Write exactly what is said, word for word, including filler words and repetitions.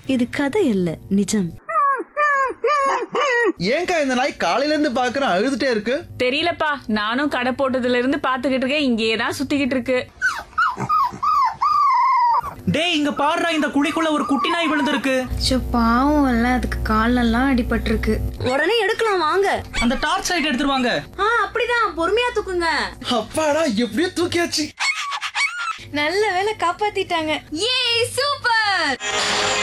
இது கதை இல்ல, நிஜம். ஏங்கா இந்த நாய் காலையில இருந்து பாக்குறேன் அழுதுட்டே இருக்கு? தெரியலப்பா, நானும் கடை போட்டதுல இருந்து பாத்துக்கிட்டு இருக்கேன், இங்கேயேதான் சுத்திக்கிட்டு இருக்கு. டேய், இங்க பாருடா, இந்த குழிக்குள்ள ஒரு குட்டி நாய் விழுந்திருக்கு. சோ பாவம் இல்ல, அதுக்கு காலெல்லாம் அடிபட்டிருக்கு. உடனே எடுக்கலாம் வாங்க. அந்த டார்ச் லைட் எடுத்துருவாங்க. ஆ அப்படிதான், பொறுமையா தூக்குங்க. அப்பாடா, எப்படியோ தூக்கியாச்சு. நல்ல வேளை காப்பாத்திட்டாங்க. ஏ சூப்பர்.